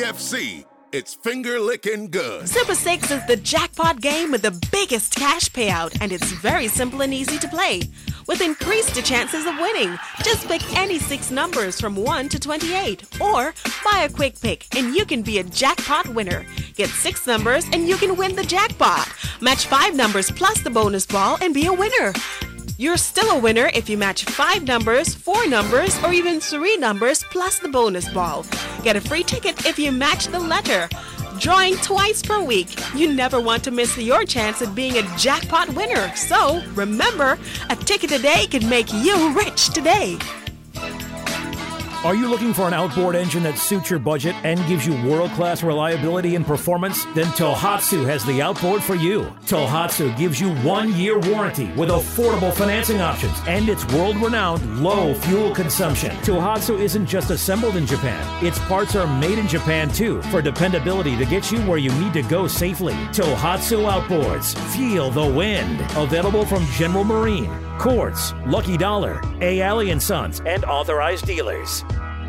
FC. It's finger-licking good. Super 6 is the jackpot game with the biggest cash payout, and it's very simple and easy to play. With increased chances of winning, just pick any 6 numbers from 1 to 28, or buy a quick pick and you can be a jackpot winner. Get 6 numbers and you can win the jackpot. Match 5 numbers plus the bonus ball and be a winner. You're still a winner if you match 5 numbers, 4 numbers, or even 3 numbers plus the bonus ball. Get a free ticket if you match the letter. Drawing twice per week. You never want to miss your chance at being a jackpot winner. So, remember, a ticket a day can make you rich today. Are you looking for an outboard engine that suits your budget and gives you world-class reliability and performance? Then Tohatsu has the outboard for you. Tohatsu gives you 1-year warranty with affordable financing options and its world-renowned low fuel consumption. Tohatsu isn't just assembled in Japan. Its parts are made in Japan too for dependability to get you where you need to go safely. Tohatsu Outboards. Feel the wind. Available from General Marine, Quartz, Lucky Dollar, A. Alley & Sons, and authorized dealers.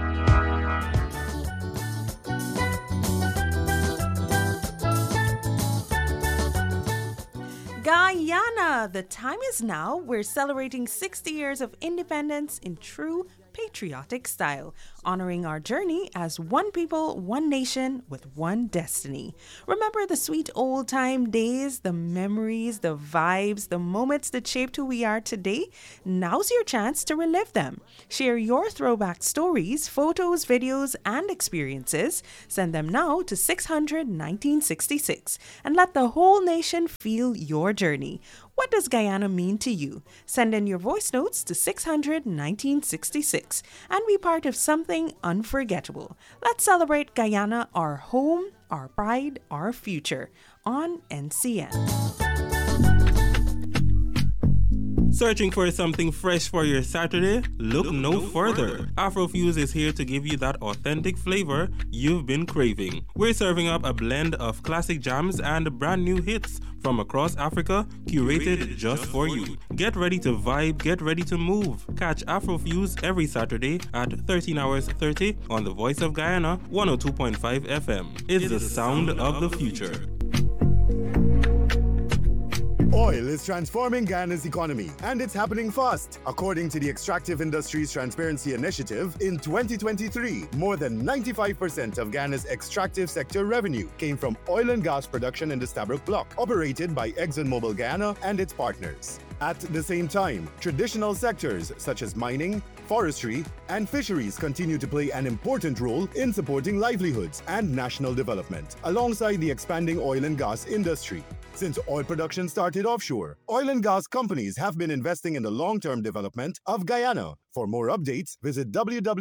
Guyana, the time is now. We're celebrating 60 years of independence in true patriotic style, honoring our journey as one people, one nation with one destiny. Remember the sweet old time days, the memories, the vibes, the moments that shaped who we are today? Now's your chance to relive them. Share your throwback stories, photos, videos, and experiences. Send them now to 600-1966 and let the whole nation feel your journey. What does Guyana mean to you? Send in your voice notes to 600-1966 and be part of something unforgettable. Let's celebrate Guyana, our home, our pride, our future on NCN. Searching for something fresh for your Saturday? Look no further. Afrofuse is here to give you that authentic flavor you've been craving. We're serving up a blend of classic jams and brand new hits from across Africa, curated just for you. Get ready to vibe, get ready to move. Catch Afrofuse every Saturday at 13 hours 30 on the Voice of Guyana, 102.5 FM. It's the sound of the future. Oil is transforming Guyana's economy, and it's happening fast. According to the Extractive Industries Transparency Initiative, in 2023, more than 95% of Guyana's extractive sector revenue came from oil and gas production in the Stabroek Block, operated by ExxonMobil Guyana and its partners. At the same time, traditional sectors such as mining, forestry, and fisheries continue to play an important role in supporting livelihoods and national development, alongside the expanding oil and gas industry. Since oil production started offshore, oil and gas companies have been investing in the long-term development of Guyana. For more updates, visit www